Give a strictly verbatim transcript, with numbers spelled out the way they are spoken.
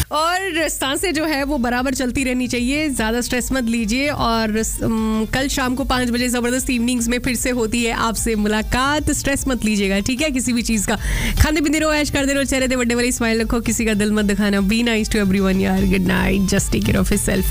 और सांसें जो है वो बराबर चलती रहनी चाहिए, ज्यादा स्ट्रेस मत लीजिए। और um, कल शाम को पाँच बजे जबरदस्त इवनिंग्स में फिर से होती है आपसे मुलाकात। स्ट्रेस मत लीजिएगा, ठीक है, किसी भी चीज का। खाने पीने रहो, ऐश करते रहो, चेहरे पे बड़े बड़े स्माइल रखो, किसी का दिल मत दिखाना। बी नाइस टू एवरीवन यार। Good night, just take care of yourself.